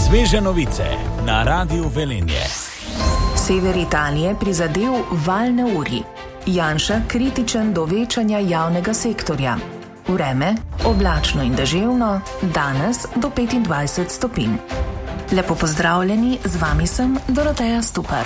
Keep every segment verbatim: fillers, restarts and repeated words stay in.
Sveže novice na Radiu Velenje. Sever Italije prizadel val neurij. Janša kritičen do večanja javnega sektorja. Vreme oblačno in deževno, danes do petindvajset stopinj. Lepo pozdravljeni, z vami sem Doroteja Stupar.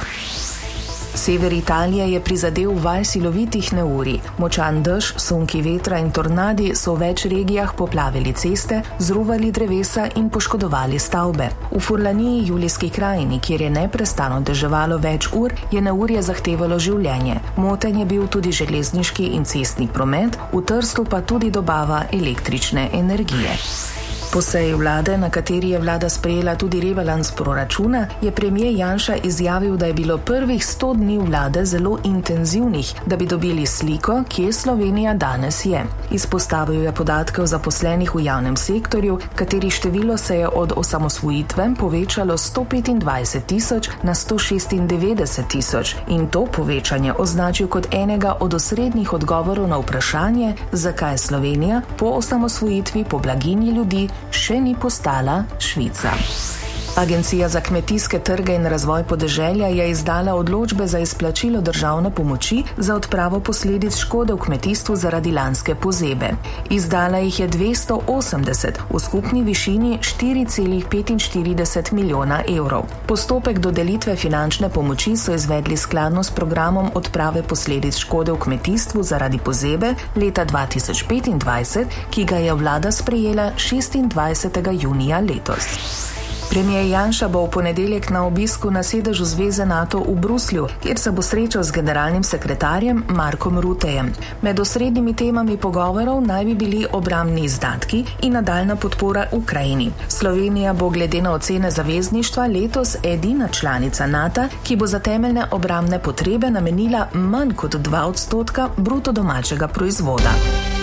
Sever Italije je prizadel val silovitih neurij. Močan dež, sunki vetra in tornadi so v več regijah poplavili ceste, zruvali drevesa in poškodovali stavbe. V Furlaniji, Julijski krajini, kjer je neprestano deževalo več ur, je neurje zahtevalo življenje. Moten je bil tudi železniški in cestni promet, v Trstu pa tudi dobava električne energije. Po seji vlade, na kateri je vlada sprejela tudi rebalans proračuna, je premier Janša izjavil, da je bilo prvih sto dni vlade zelo intenzivnih, da bi dobili sliko, kje Slovenija danes je. Izpostavil je podatke o zaposlenih v javnem sektorju, katerih število se je od osamosvojitve povečalo sto petindvajset tisoč na sto šestindevetdeset tisoč in to povečanje označil kot enega od osrednjih odgovorov na vprašanje, zakaj Slovenija po osamosvojitvi po blaginji ljudi še ni postala Švica. Agencija za kmetijske trge in razvoj podeželja je izdala odločbe za izplačilo državne pomoči za odpravo posledic škode v kmetijstvu zaradi lanske pozebe. Izdala jih je dvesto osemdeset, v skupni višini štiri celih petinštirideset milijona evrov. Postopek dodelitve finančne pomoči so izvedli skladno s programom odprave posledic škode v kmetijstvu zaradi pozebe leta dva tisoč petindvajset, ki ga je vlada sprejela šestindvajsetega junija letos. Premier Janša bo v ponedeljek na obisku na sedežu Zveze NATO v Bruslju, kjer se bo srečal z generalnim sekretarjem Markom Ruttejem. Med osrednjimi temami pogovorov naj bi bili obrambni izdatki in nadaljna podpora Ukrajini. Slovenija bo glede na ocene zavezništva letos edina članica NATO, ki bo za temeljne obrambne potrebe namenila manj kot dva odstotka bruto domačega proizvoda.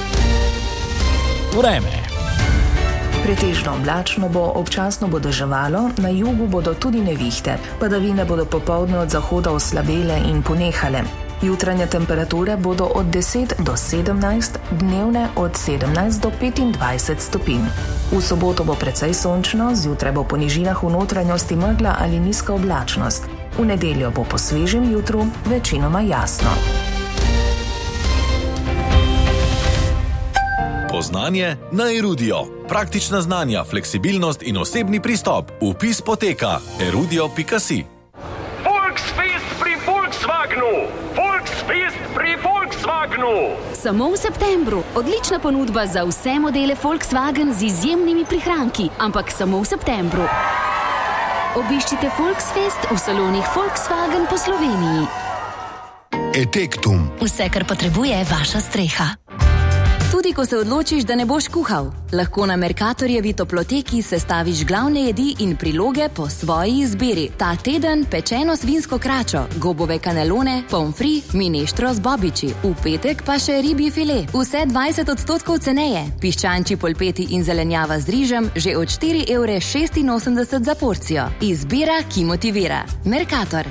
Vreme. Pretežno oblačno bo, občasno bo deževalo, na jugu bodo tudi nevihte. Padavine bodo popoldne od zahoda oslabele in ponehale. Jutranje temperature bodo od deset do sedemnajst, dnevne od sedemnajst do petindvajset stopinj. V soboto bo precej sončno, zjutraj bo po nižinah v notranjosti megla ali nizka oblačnost. V nedeljo bo po svežem jutru večinoma jasno. Poznanje na Erudio. Praktična znanja, fleksibilnost in osebni pristop. Vpis poteka erudio pika si. Volksfest pri Volkswagenu! Volksfest pri Volkswagenu! Samo v septembru. Odlična ponudba za vse modele Volkswagen z izjemnimi prihranki, ampak samo v septembru. Obiščite Volksfest v salonih Volkswagen po Sloveniji. Etektum. Vse, kar potrebuje vaša streha. Tudi ko se odločiš, da ne boš kuhal, lahko na Mercatorjevi toploteki sestaviš glavne jedi in priloge po svoji izbiri. Ta teden pečeno svinsko kračo, gobove kanelone, pomfri, mineštro z bobiči. V petek pa še ribji file. Vse dvajset odstotkov ceneje. Piščančji polpeti in zelenjava z rižem že od štiri evre šestinosemdeset za porcijo. Izbira, ki motivira. Mercator.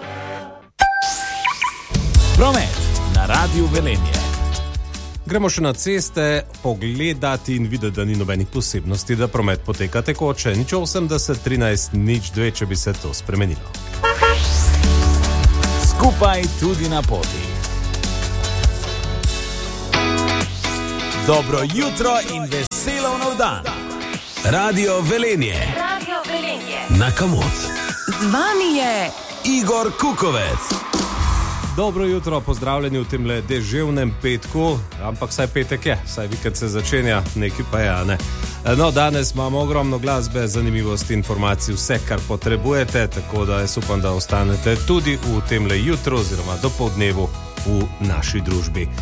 Promet na Radiu Velenje. Gremo še na ceste, pogledati in videti, da ni nobenih posebnosti, da promet poteka tekoče. Nič osemdeset, trinajst, nič dve, če bi se to spremenilo. Skupaj tudi na poti. Dobro jutro in veselo nov dan. Radio Velenje. Radio Velenje. Na Kamot. Z vami je Igor Kukovec. Dobro jutro, pozdravljeni v temle deževnem petku, ampak saj petek je, saj vikend se začenja, neki pa je, ne. No, danes imamo ogromno glasbe, zanimivosti, informacij, vse, kar potrebujete, tako da jaz upam, da ostanete tudi v temle jutro oziroma dopoldnevu v naši družbi.